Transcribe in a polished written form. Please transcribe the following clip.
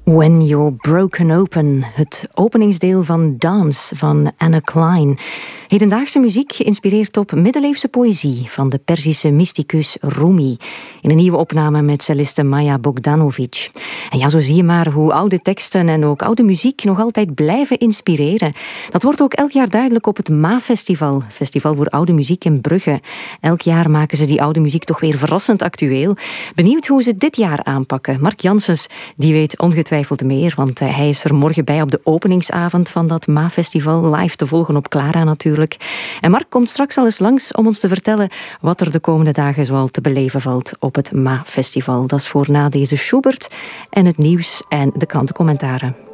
When You're Broken Open, het openingsdeel van Dance van Anna Klein. Hedendaagse muziek geïnspireerd op middeleeuwse poëzie van de Perzische mysticus Rumi. In een nieuwe opname met celliste Maja Bogdanovic. En ja, zo zie je maar hoe oude teksten en ook oude muziek nog altijd blijven inspireren. Dat wordt ook elk jaar duidelijk op het MA-festival. Festival voor Oude Muziek in Brugge. Elk jaar maken ze die oude muziek toch weer verrassend actueel. Benieuwd hoe ze dit jaar aanpakken. Mark Janssens, die weet ongetwijfeld meer, want hij is er morgen bij op de openingsavond van dat MA-festival. Live te volgen op Clara natuurlijk. En Mark komt straks al eens langs om ons te vertellen wat er de komende dagen zoal te beleven valt op het MA-festival. Dat is voor na deze Schubert en het nieuws en de krantencommentaren.